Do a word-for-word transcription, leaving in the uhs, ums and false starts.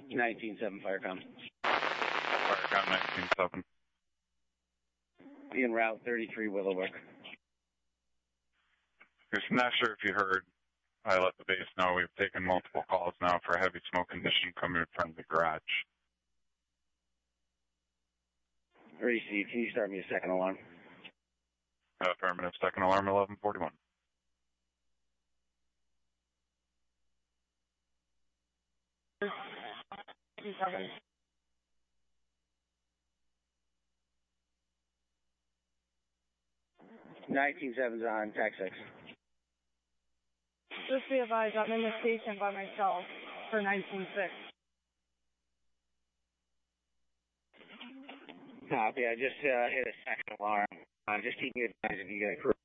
nineteen seven Firecom. Firecom nineteen seven. En route thirty-three Willowbrook. I'm not sure if you heard, I let the base know we've taken multiple calls now for a heavy smoke condition coming from the garage. Received. Can you start me a second alarm? Affirmative. Second alarm, eleven forty-one. nineteen seven's on, tax six. Just be advised, I'm in the station by myself for nineteen six. Copy. I just uh, hit a second alarm. Uh, just keep me advised if you get a crew.